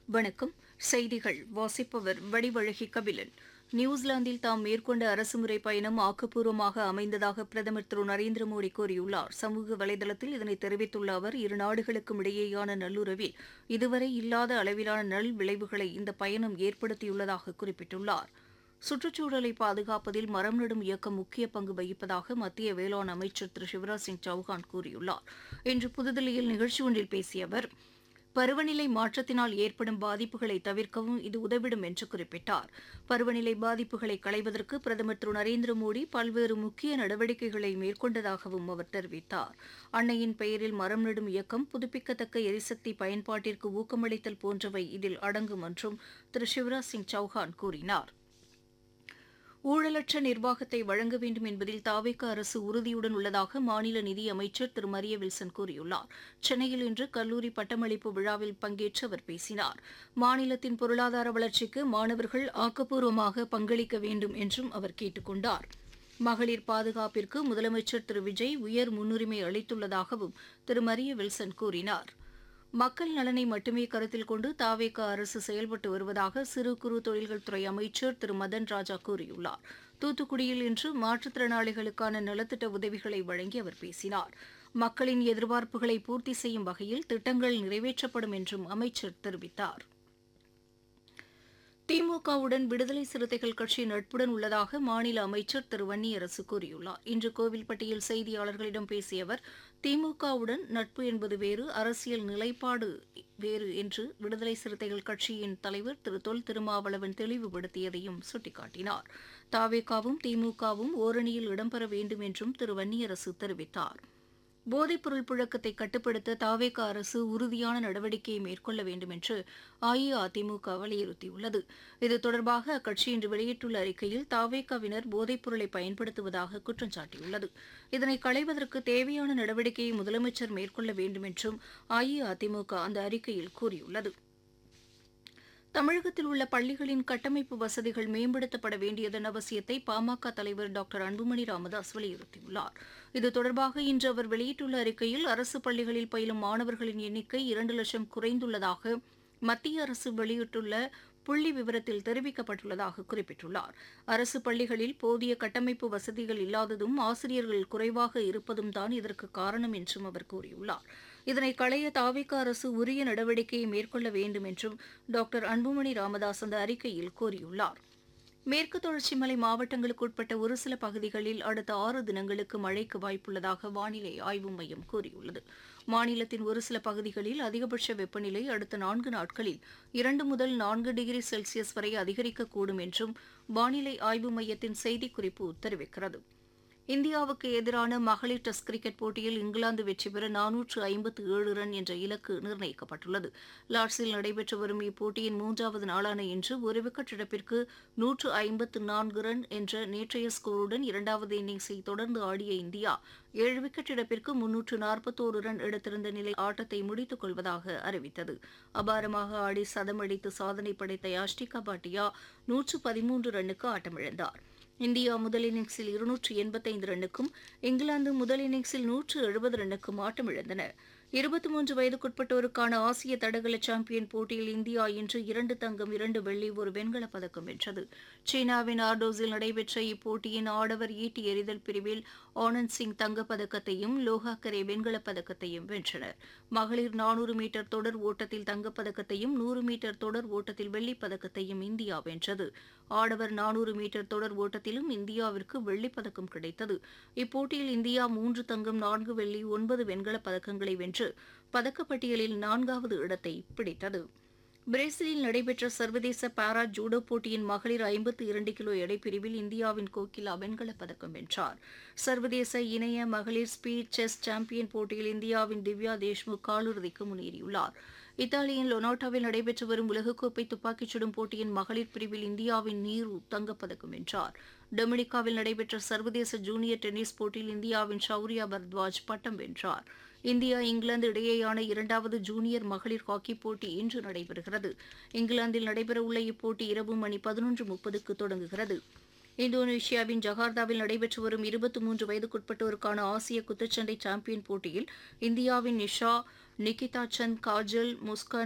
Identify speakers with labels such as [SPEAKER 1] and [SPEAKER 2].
[SPEAKER 1] வணக்கம். செய்திகள் வாசிப்பவர் வடிவழகி கபிலன். நியூசிலாந்தில் தாம் மேற்கொண்ட அரசுமுறை பயணம் ஆக்கப்பூர்வமாக அமைந்ததாக பிரதமர் திரு நரேந்திர மோடி கூறியுள்ளார். சமூக வலைதளத்தில் இதனை தெரிவித்துள்ள அவர், இரு நாடுகளுக்கும் இடையேயான நல்லுறவில் இதுவரை இல்லாத அளவிலான நல் விளைவுகளை இந்த பயணம் ஏற்படுத்தியுள்ளதாக குறிப்பிட்டுள்ளார். சுற்றுச்சூழலை பாதுகாப்பதில் மரம் நடும் இயக்கம் முக்கிய பங்கு வகிப்பதாக மத்திய வேளாண் அமைச்சர் திரு சிவராஜ் சிங் சௌஹான் கூறியுள்ளார். இன்று புதுதில்லியில் நிகழ்ச்சி ஒன்றில் பேசிய அவர், பருவநிலை மாற்றத்தினால் ஏற்படும் பாதிப்புகளை தவிர்க்கவும் இது உதவிடும் என்று குறிப்பிட்டார். பருவநிலை பாதிப்புகளை களைவதற்கு பிரதமர் திரு நரேந்திர மோடி பல்வேறு முக்கிய நடவடிக்கைகளை மேற்கொண்டதாகவும் அவர் தெரிவித்தார். அன்னையின் பெயரில் மரம் நடும் இயக்கம், புதுப்பிக்கத்தக்க எரிசக்தி பயன்பாட்டிற்கு ஊக்கமளித்தல் போன்றவை இதில் அடங்கும் என்றும் திரு சிவராஜ் சிங் சௌஹான் கூறினார். ஊழலற்ற நிர்வாகத்தை வழங்க வேண்டும் என்பதில் தாவேகா அரசு உறுதியுடன் உள்ளதாக மாநில நிதியமைச்சர் திரு மரிய வில்சன் கூறியுள்ளார். சென்னையில் இன்று கல்லூரி பட்டமளிப்பு விழாவில் பங்கேற்று அவர் பேசினார். மாநிலத்தின் பொருளாதார வளர்ச்சிக்கு மாணவர்கள் ஆக்கப்பூர்வமாக பங்களிக்க வேண்டும் என்றும் அவர் கேட்டுக் கொண்டார். மகளிர் பாதுகாப்பிற்கு முதலமைச்சர் திரு விஜய் உயர் முன்னுரிமை அளித்துள்ளதாகவும் திரு மரிய வில்சன் கூறினார். மக்கள் நலனை மட்டுமே கருத்தில் கொண்டு தாவேகா அரசு செயல்பட்டு வருவதாக சிறு குறு தொழில்கள் துறை அமைச்சர் திரு மதன் ராஜா கூறியுள்ளார். தூத்துக்குடியில் இன்று மாற்றுத்திறனாளிகளுக்கான நலத்திட்ட உதவிகளை வழங்கி அவர் பேசினார். மக்களின் எதிர்பார்ப்புகளை பூர்த்தி செய்யும் வகையில் திட்டங்கள் நிறைவேற்றப்படும் என்றும் அமைச்சர் தெரிவித்தார். திமுகவுடன் விடுதலை சிறுத்தைகள் கட்சி நட்புடன் உள்ளதாக மாநில அமைச்சர் திரு வன்னியரசு கூறியுள்ளார். இன்று கோவில்பட்டியில் செய்தியாளர்களிடம் பேசிய அவர், திமுகவுடன் நட்பு என்பது வேறு, அரசியல் நிலைப்பாடு வேறு என்று விடுதலை சிறுத்தைகள் கட்சியின் தலைவர் திரு தொல் திருமாவளவன் தெளிவுபடுத்தியதையும் சுட்டிக்காட்டினார். தாவேகாவும் திமுகவும் ஓரணியில் இடம்பெற வேண்டும் என்றும் திரு வன்னியரசு தெரிவித்தார். போதைப்பொருள் புழக்கத்தை கட்டுப்படுத்த தாவேகா அரசு உறுதியான நடவடிக்கையை மேற்கொள்ள வேண்டும் என்று அஇஅதிமுக வலியுறுத்தியுள்ளது. இது தொடர்பாக அக்கட்சி இன்று வெளியிட்டுள்ள அறிக்கையில், தாவேகாவினர் போதைப்பொருளை பயன்படுத்துவதாக குற்றம் சாட்டியுள்ளது. இதனை களைவதற்கு தேவையான நடவடிக்கையை முதலமைச்சர் மேற்கொள்ள வேண்டும் என்றும் அஇஅதிமுக அந்த அறிக்கையில் கூறியுள்ளது. தமிழகத்தில் உள்ள பள்ளிகளின் கட்டமைப்பு வசதிகள் மேம்படுத்தப்பட வேண்டியதன் அவசியத்தை பாமக தலைவர் டாக்டர் அன்புமணி ராமதாஸ் வலியுறுத்தியுள்ளார். இது தொடர்பாக இன்று அவர் வெளியிட்டுள்ள அறிக்கையில், அரசு பள்ளிகளில் பயிலும் மாணவர்களின் எண்ணிக்கை 2 லட்சம் குறைந்துள்ளதாக மத்திய அரசு வெளியிட்டுள்ள புள்ளி விவரத்தில் தெரிவிக்கப்பட்டுள்ளதாக குறிப்பிட்டுள்ளார். அரசு பள்ளிகளில் போதிய கட்டமைப்பு வசதிகள் இல்லாததும் ஆசிரியர்கள் குறைவாக இருப்பதும் தான் இதற்கு காரணம் என்றும் அவர் கூறியுள்ளார். இதனை களைய தாவேகா அரசு உரிய நடவடிக்கையை மேற்கொள்ள வேண்டும் என்றும் டாக்டர் அன்புமணி ராமதாஸ் அந்த அறிக்கையில் கூறியுள்ளார். மேற்கு தொடர்ச்சி மலை மாவட்டங்களுக்கு உட்பட்ட ஒரு சில பகுதிகளில் அடுத்த 6 தினங்களுக்கு மழைக்கு வாய்ப்புள்ளதாக வானிலை ஆய்வு மையம் கூறியுள்ளது. மாநிலத்தின் ஒரு சில பகுதிகளில் அதிகபட்ச வெப்பநிலை அடுத்த 4 நாட்களில் 2 முதல் 4 டிகிரி செல்சியஸ் வரை அதிகரிக்கக்கூடும் என்றும் வானிலை ஆய்வு மையத்தின் செய்திக்குறிப்பு தெரிவிக்கிறது. இந்தியாவுக்கு எதிரான மகளிர் டெஸ்ட் கிரிக்கெட் போட்டியில் இங்கிலாந்து வெற்றி பெற 457 ரன் என்ற இலக்கு நிர்ணயிக்கப்பட்டுள்ளது. லார்ட்ஸில் நடைபெற்று வரும் இப்போட்டியின் 3வது நாளான இன்று ஒரு விக்கெட் இழப்பிற்கு 154 ரன் என்ற நேற்றைய ஸ்கோருடன் 2வது இன்னிங்ஸை தொடர்ந்து ஆடிய இந்தியா 7 விக்கெட் இழப்பிற்கு 341 ரன் எடுத்திருந்த நிலை ஆட்டத்தை முடித்துக் கொள்வதாக அறிவித்தது. அபாரமாக ஆடி சதம் அடித்து சாதனை படைத்த யாஷ்டிகா பாட்டியா 113 ரன்னுக்கு ஆட்டமிழந்தார். இந்தியா முதல் இன்னிங்ஸில் 285 ரன்னுக்கும் இங்கிலாந்து முதல் இன்னிங்ஸில் 170 ரன்னுக்கும் ஆட்டமிழந்தன. 23 வயதுக்குட்பட்டோருக்கான ஆசிய தடகள சாம்பியன் போட்டியில் இந்தியா இன்று 2 தங்கம் 2 வெள்ளி 1 வெண்கலப் பதக்கம் வென்றது. சீனாவின் ஆர்டோஸில் நடைபெற்ற இப்போட்டியின் ஆடவர் ஈட்டி எறிதல் பிரிவில் ஆனந்த் சிங் தங்கப்பதக்கத்தையும் லோகாக்கரே வெண்கலப் பதக்கத்தையும் வென்றனர். மகளிர் 400 மீட்டர் தொடர் ஓட்டத்தில் தங்கப்பதக்கத்தையும் 100 மீட்டர் தொடர் ஓட்டத்தில் வெள்ளிப் பதக்கத்தையும் இந்தியா வென்றது. ஆடவர் 400 மீட்டர் தொடர் ஓட்டத்திலும் இந்தியாவிற்கு வெள்ளிப் பதக்கம் கிடைத்தது. இப்போட்டியில் இந்தியா 3 தங்கம் 4 வெள்ளி 9 வெண்கலப் பதக்கங்களை வென்று பதக்கப்பட்டியலில் 4வது இடத்தை பிடித்தது. பிரேசிலில் நடைபெற்ற சர்வதேச பாரா ஜூடோ போட்டியின் மகளிர் 52 கிலோ எடைப்பிரிவில் இந்தியாவின் கோகிலா வெண்கலப் பதக்கம் வென்றார். சர்வதேச இணைய மகளிர் ஸ்பீட் செஸ் சாம்பியன் போட்டியில் இந்தியாவின் திவ்யா தேஷ்முக் காலிறுதிக்கு முன்னேறியுள்ளார். இத்தாலியின் லொனாட்டாவில் நடைபெற்று வரும் உலகக்கோப்பை துப்பாக்கிச் சுடும் போட்டியின் மகளிர் பிரிவில் இந்தியாவின் நீரு தங்கப்பதக்கம் வென்றார். டொமினிகாவில் நடைபெற்ற சர்வதேச ஜூனியர் டென்னிஸ் போட்டியில் இந்தியாவின் ஷௌரியா பர்த்வாஜ் பட்டம் வென்றார். இந்தியா இங்கிலாந்து இடையேயான 2வது ஜூனியர் மகளிர் ஹாக்கி போட்டி இன்று நடைபெறுகிறது. இங்கிலாந்தில் நடைபெறவுள்ள இப்போட்டி இரவு மணி 11:30க்கு தொடங்குகிறது. இந்தோனேஷியாவின் ஜகார்த்தாவில் நடைபெற்று வரும் 23 வயதுக்குட்பட்டோருக்கான ஆசிய குத்துச்சண்டை சாம்பியன் போட்டியில் இந்தியாவின் நிஷா, நிகிதா சந்த், காஜல், முஸ்கான்